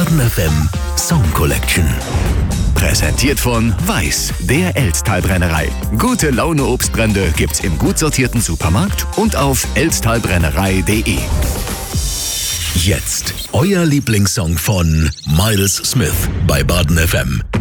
Baden FM Song Collection. Präsentiert von Weiß, der Elsttalbrennerei. Gute Laune Obstbrände gibt's im gut sortierten Supermarkt und auf elsttalbrennerei.de. Jetzt euer Lieblingssong von Miles Smith bei Baden FM.